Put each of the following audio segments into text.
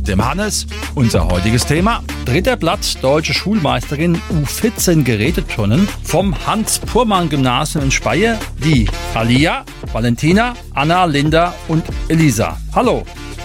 dem Hannes. Unser heutiges Thema: 3. Platz, deutsche Schulmeisterin U14 Geräteturnen vom Hans-Purmann-Gymnasium in Speyer, die Alia, Valentina, Anna, Linda und Elisa. Hallo.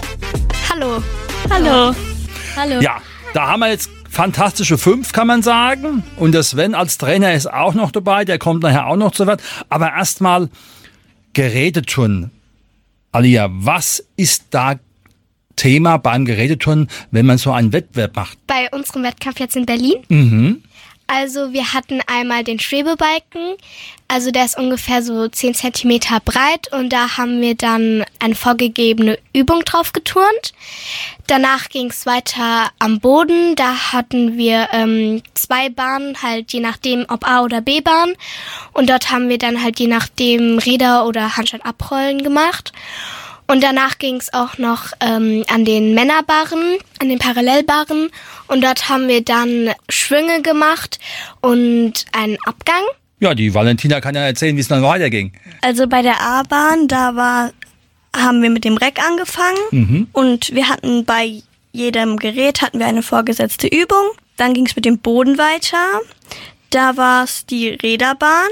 Hallo. Hallo. Hallo. Ja, da haben wir jetzt fantastische 5, kann man sagen. Und der Sven als Trainer ist auch noch dabei, der kommt nachher auch noch zu Wort. Aber erstmal Geräteturnen. Alia, was ist da Thema beim Geräteturnen, wenn man so einen Wettbewerb macht? Bei unserem Wettkampf jetzt in Berlin. Mhm. Also wir hatten einmal den Schwebebalken, also der ist ungefähr so 10 Zentimeter breit und da haben wir dann eine vorgegebene Übung drauf geturnt. Danach ging es weiter am Boden, da hatten wir 2 Bahnen, halt je nachdem ob A- oder B-Bahn und dort haben wir dann halt je nachdem Räder oder Handstand abrollen gemacht. Und danach ging es auch noch an den Männerbarren, an den Parallelbarren. Und dort haben wir dann Schwünge gemacht und einen Abgang. Ja, die Valentina kann ja erzählen, wie es dann weiterging. Also bei der A-Bahn, haben wir mit dem Reck angefangen und wir hatten bei jedem Gerät eine vorgesetzte Übung. Dann ging es mit dem Boden weiter. Da war es die Räderbahn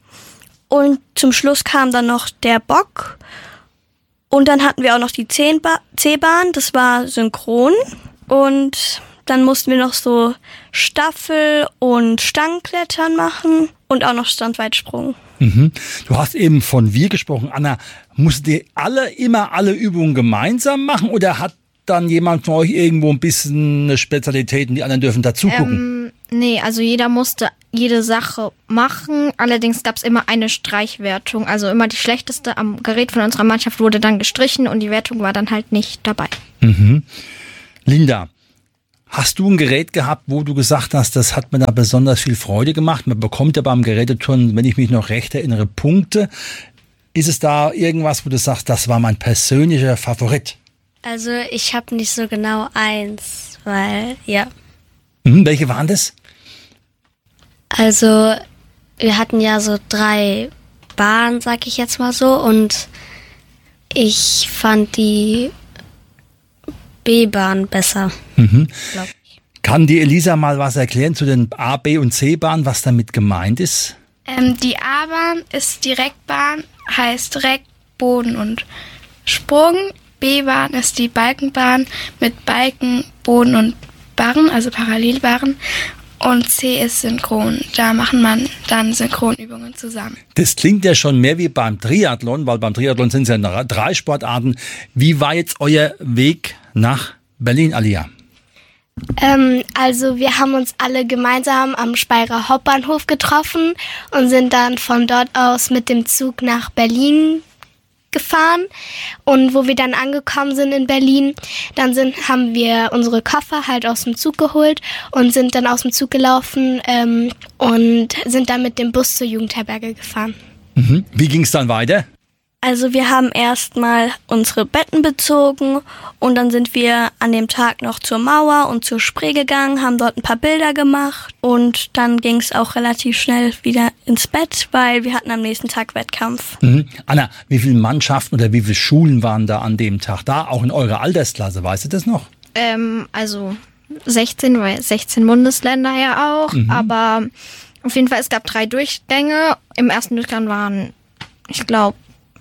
und zum Schluss kam dann noch der Bock. Und dann hatten wir auch noch die C-Bahn, das war synchron. Und dann mussten wir noch so Staffel- und Stangenklettern machen und auch noch Standweitsprung. Mhm. Du hast eben von wir gesprochen. Anna, musstet ihr immer alle Übungen gemeinsam machen oder hat dann jemand von euch irgendwo ein bisschen eine Spezialität und die anderen dürfen dazu gucken? Nee, also jeder musste jede Sache machen. Allerdings gab es immer eine Streichwertung. Also immer die schlechteste am Gerät von unserer Mannschaft wurde dann gestrichen und die Wertung war dann halt nicht dabei. Mhm. Linda, hast du ein Gerät gehabt, wo du gesagt hast, das hat mir da besonders viel Freude gemacht? Man bekommt ja beim Geräteturnen, wenn ich mich noch recht erinnere, Punkte. Ist es da irgendwas, wo du sagst, das war mein persönlicher Favorit? Also ich habe nicht so genau eins, weil, ja. Welche waren das? Also wir hatten ja so 3 Bahnen, sag ich jetzt mal so, und ich fand die B-Bahn besser, glaube ich. Kann die Elisa mal was erklären zu den A-, B- und C-Bahnen, was damit gemeint ist? Die A-Bahn ist Direktbahn, heißt Reck, Boden und Sprung. B-Bahn ist die Balkenbahn mit Balken, Boden und Barren, also Parallelbarren. Und C ist synchron. Da macht man dann Synchronübungen zusammen. Das klingt ja schon mehr wie beim Triathlon, weil beim Triathlon sind es ja 3 Sportarten. Wie war jetzt euer Weg nach Berlin, Alia? Also wir haben uns alle gemeinsam am Speyerer Hauptbahnhof getroffen und sind dann von dort aus mit dem Zug nach Berlin gefahren. Und wo wir dann angekommen sind in Berlin, haben wir unsere Koffer halt aus dem Zug geholt und sind dann aus dem Zug gelaufen und sind dann mit dem Bus zur Jugendherberge gefahren. Wie ging es dann weiter? Also wir haben erstmal unsere Betten bezogen und dann sind wir an dem Tag noch zur Mauer und zur Spree gegangen, haben dort ein paar Bilder gemacht und dann ging es auch relativ schnell wieder ins Bett, weil wir hatten am nächsten Tag Wettkampf. Anna, wie viele Mannschaften oder wie viele Schulen waren da an dem Tag da, auch in eurer Altersklasse, weißt du das noch? Also 16, weil 16 Bundesländer ja auch, aber auf jeden Fall, es gab 3 Durchgänge. Im ersten Durchgang waren, ich glaube,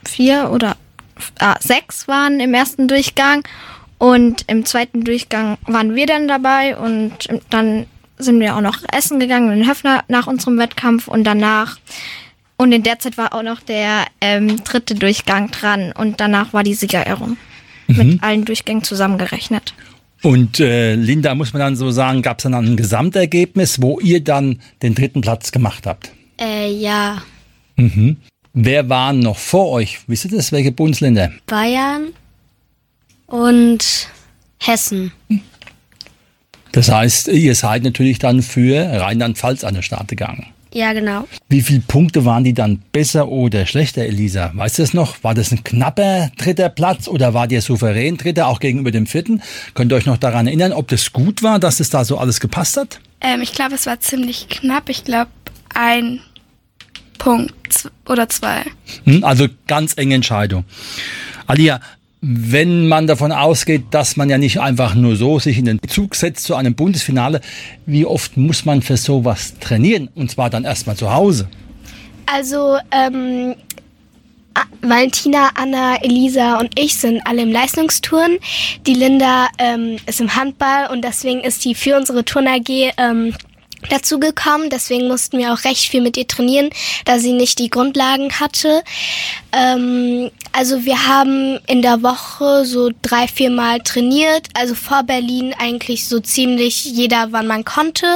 6 waren im ersten Durchgang und im zweiten Durchgang waren wir dann dabei und dann sind wir auch noch essen gegangen in den Höfner nach unserem Wettkampf und danach und in der Zeit war auch noch der 3. Durchgang dran und danach war die Siegerehrung mit allen Durchgängen zusammengerechnet. Und Linda, muss man dann so sagen, gab es dann ein Gesamtergebnis, wo ihr dann den 3. Platz gemacht habt? Ja. Wer waren noch vor euch? Wisst ihr das? Welche Bundesländer? Bayern und Hessen. Das heißt, ihr seid natürlich dann für Rheinland-Pfalz an den Start gegangen. Ja, genau. Wie viele Punkte waren die dann besser oder schlechter, Elisa? Weißt du das noch? War das ein knapper 3. Platz oder war der souverän 3. auch gegenüber dem 4.? Könnt ihr euch noch daran erinnern, ob das gut war, dass es da so alles gepasst hat? Ich glaube, es war ziemlich knapp. Ich glaube, 1 Punkt oder 2. Also ganz enge Entscheidung. Alia, Wenn man davon ausgeht, dass man ja nicht einfach nur so sich in den Zug setzt zu einem Bundesfinale, wie oft muss man für sowas trainieren? Und zwar dann erstmal zu Hause. Also Valentina, Anna, Elisa und ich sind alle im Leistungsturnen. Die Linda ist im Handball und deswegen ist die für unsere Turn AG dazu gekommen. Deswegen mussten wir auch recht viel mit ihr trainieren, da sie nicht die Grundlagen hatte. Also wir haben in der Woche so 3-4 Mal trainiert. Also vor Berlin eigentlich so ziemlich jeder, wann man konnte,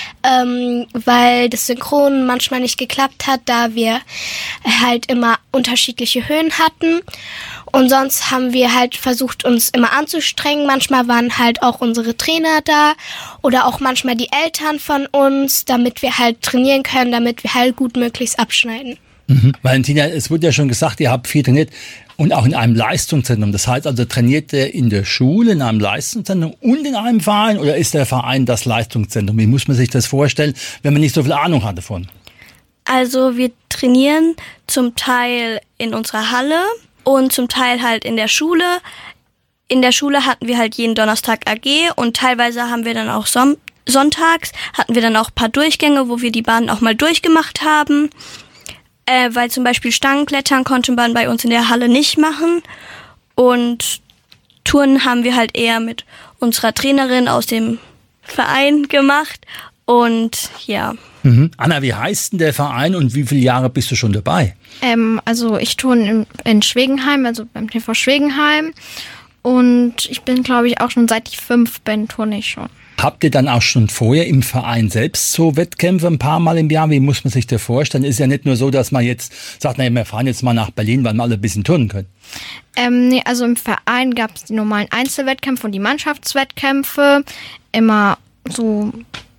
weil das Synchron manchmal nicht geklappt hat, da wir halt immer unterschiedliche Höhen hatten. Und sonst haben wir halt versucht, uns immer anzustrengen. Manchmal waren halt auch unsere Trainer da oder auch manchmal die Eltern von uns, damit wir halt trainieren können, damit wir halt gut möglichst abschneiden. Valentina, es wurde ja schon gesagt, ihr habt viel trainiert und auch in einem Leistungszentrum. Das heißt also, trainiert ihr in der Schule, in einem Leistungszentrum und in einem Verein oder ist der Verein das Leistungszentrum? Wie muss man sich das vorstellen, wenn man nicht so viel Ahnung hat davon? Also wir trainieren zum Teil in unserer Halle und zum Teil halt in der Schule. In der Schule hatten wir halt jeden Donnerstag AG und teilweise haben wir dann auch sonntags, hatten wir dann auch ein paar Durchgänge, wo wir die Bahnen auch mal durchgemacht haben. Weil zum Beispiel Stangenklettern konnte man bei uns in der Halle nicht machen. Und Touren haben wir halt eher mit unserer Trainerin aus dem Verein gemacht. Und ja. Anna, wie heißt denn der Verein und wie viele Jahre bist du schon dabei? Also ich turne in Schwegenheim, also beim TV Schwegenheim. Und ich bin, glaube ich, auch schon seit ich 5 bin, turne ich schon. Habt ihr dann auch schon vorher im Verein selbst so Wettkämpfe ein paar Mal im Jahr? Wie muss man sich das vorstellen? Ist ja nicht nur so, dass man jetzt sagt, naja, wir fahren jetzt mal nach Berlin, weil wir alle ein bisschen turnen können. Nee, also im Verein gab es die normalen Einzelwettkämpfe und die Mannschaftswettkämpfe. Immer so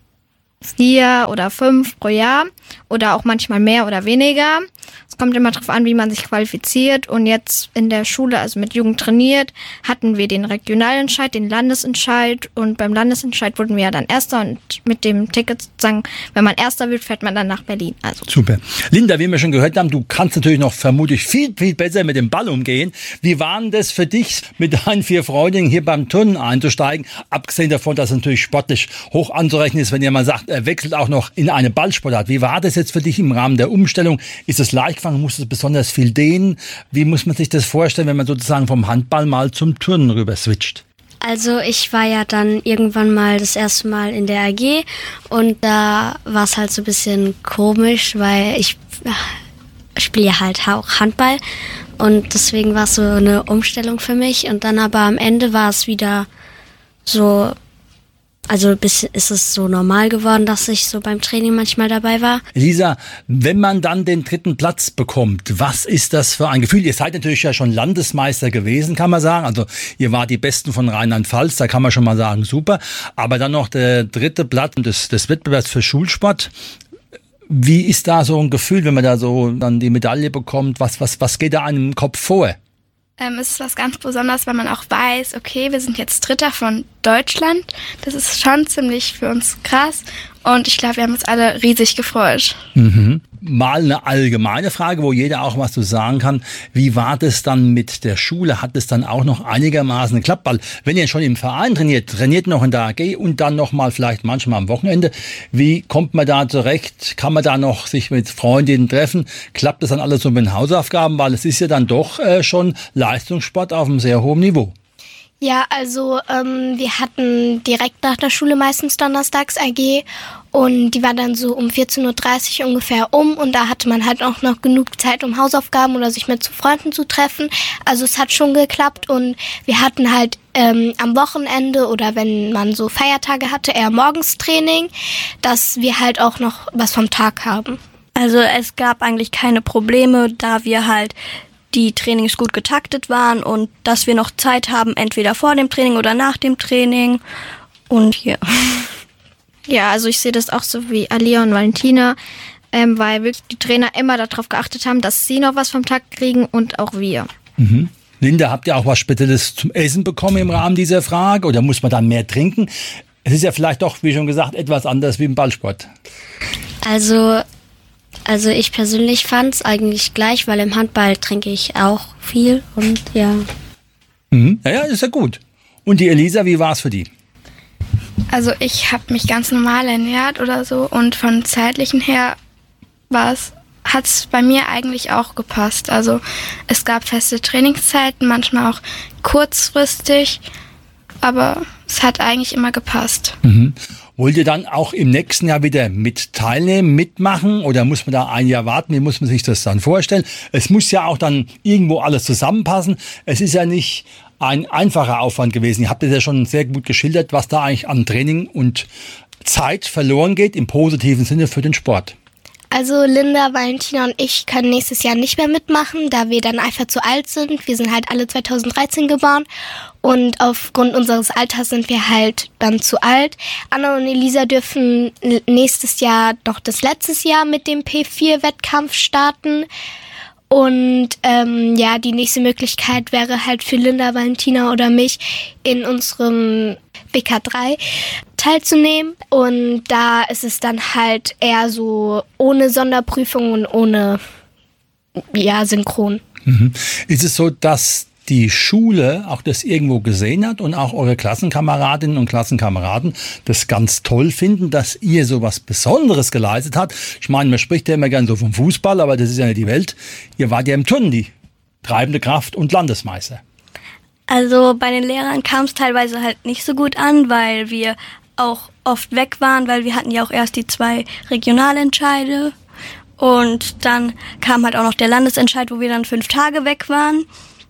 4 oder 5 pro Jahr oder auch manchmal mehr oder weniger. Es kommt immer darauf an, wie man sich qualifiziert. Und jetzt in der Schule, also mit Jugend trainiert, hatten wir den Regionalentscheid, den Landesentscheid. Und beim Landesentscheid wurden wir ja dann Erster. Und mit dem Ticket sozusagen, wenn man Erster wird, fährt man dann nach Berlin. Also. Super. Linda, wie wir schon gehört haben, du kannst natürlich noch vermutlich viel, viel besser mit dem Ball umgehen. Wie war denn das für dich, mit deinen 4 Freundinnen hier beim Turnen einzusteigen? Abgesehen davon, dass es natürlich sportlich hoch anzurechnen ist, wenn jemand sagt, er wechselt auch noch in eine Ballsportart. Wie war das jetzt für dich im Rahmen der Umstellung? Ist es leicht gefangen? Musst du besonders viel dehnen? Wie muss man sich das vorstellen, wenn man sozusagen vom Handball mal zum Turnen rüber switcht? Also ich war ja dann irgendwann mal das erste Mal in der AG und da war es halt so ein bisschen komisch, weil ich spiele halt auch Handball und deswegen war es so eine Umstellung für mich und dann aber am Ende war es wieder so, also ist es so normal geworden, dass ich so beim Training manchmal dabei war. Elisa, wenn man dann den 3. Platz bekommt, was ist das für ein Gefühl? Ihr seid natürlich ja schon Landesmeister gewesen, kann man sagen. Also ihr wart die Besten von Rheinland-Pfalz, da kann man schon mal sagen, super. Aber dann noch der 3. Platz des Wettbewerbs für Schulsport. Wie ist da so ein Gefühl, wenn man da so dann die Medaille bekommt? Was geht da einem im Kopf vor? Es ist was ganz Besonderes, weil man auch weiß, okay, wir sind jetzt Dritter von Deutschland. Das ist schon ziemlich für uns krass. Und ich glaube, wir haben uns alle riesig gefreut. Mal eine allgemeine Frage, wo jeder auch was zu sagen kann. Wie war das dann mit der Schule? Hat es dann auch noch einigermaßen geklappt? Weil wenn ihr schon im Verein trainiert noch in der AG und dann noch mal vielleicht manchmal am Wochenende. Wie kommt man da zurecht? Kann man da noch sich mit Freundinnen treffen? Klappt das dann alles so mit den Hausaufgaben? Weil es ist ja dann doch schon Leistungssport auf einem sehr hohen Niveau. Ja, also wir hatten direkt nach der Schule meistens donnerstags AG und die war dann so um 14.30 Uhr ungefähr und da hatte man halt auch noch genug Zeit, um Hausaufgaben oder sich mit Freunden zu treffen. Also es hat schon geklappt und wir hatten halt am Wochenende oder wenn man so Feiertage hatte, eher morgens Training, dass wir halt auch noch was vom Tag haben. Also es gab eigentlich keine Probleme, da wir halt die Trainings gut getaktet waren und dass wir noch Zeit haben, entweder vor dem Training oder nach dem Training. Und ja. Ja, also ich sehe das auch so wie Alia und Valentina, weil wirklich die Trainer immer darauf geachtet haben, dass sie noch was vom Tag kriegen und auch wir. Linda, habt ihr auch was Spezielles zum Essen bekommen im Rahmen dieser Frage oder muss man dann mehr trinken? Es ist ja vielleicht doch, wie schon gesagt, etwas anders wie im Ballsport. Also ich persönlich fand es eigentlich gleich, weil im Handball trinke ich auch viel und ja. Mhm. Ja, ist ja gut. Und die Elisa, wie war es für die? Also ich habe mich ganz normal ernährt oder so und von zeitlichen her hat es bei mir eigentlich auch gepasst. Also es gab feste Trainingszeiten, manchmal auch kurzfristig, aber es hat eigentlich immer gepasst. Mhm. Wollt ihr dann auch im nächsten Jahr wieder mit teilnehmen, mitmachen oder muss man da ein Jahr warten? Wie muss man sich das dann vorstellen? Es muss ja auch dann irgendwo alles zusammenpassen. Es ist ja nicht ein einfacher Aufwand gewesen. Ihr habt das ja schon sehr gut geschildert, was da eigentlich an Training und Zeit verloren geht, im positiven Sinne für den Sport. Also Linda, Valentina und ich können nächstes Jahr nicht mehr mitmachen, da wir dann einfach zu alt sind. Wir sind halt alle 2013 geboren und aufgrund unseres Alters sind wir halt dann zu alt. Anna und Elisa dürfen nächstes Jahr doch das letzte Jahr mit dem P4-Wettkampf starten. Und die nächste Möglichkeit wäre halt für Linda, Valentina oder mich in unserem WK3 teilzunehmen. Und da ist es dann halt eher so ohne Sonderprüfung und ohne Synchron. Mhm. Ist es so, dass die Schule auch das irgendwo gesehen hat und auch eure Klassenkameradinnen und Klassenkameraden das ganz toll finden, dass ihr so was Besonderes geleistet habt? Ich meine, man spricht ja immer gern so vom Fußball, aber das ist ja nicht die Welt. Ihr wart ja im Turnen die treibende Kraft und Landesmeister. Also bei den Lehrern kam es teilweise halt nicht so gut an, weil wir auch oft weg waren, weil wir hatten ja auch erst die 2 Regionalentscheide und dann kam halt auch noch der Landesentscheid, wo wir dann 5 Tage weg waren.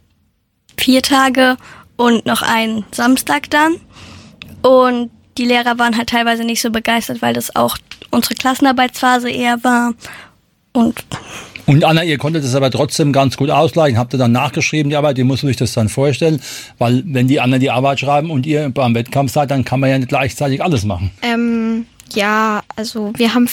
4 Tage und noch einen Samstag dann. Und die Lehrer waren halt teilweise nicht so begeistert, weil das auch unsere Klassenarbeitsphase eher war. Und Anna, ihr konntet das aber trotzdem ganz gut ausgleichen. Habt ihr dann nachgeschrieben, die Arbeit, wie muss man sich das dann vorstellen? Weil wenn die anderen die Arbeit schreiben und ihr beim Wettkampf seid, dann kann man ja nicht gleichzeitig alles machen. Ja, also wir haben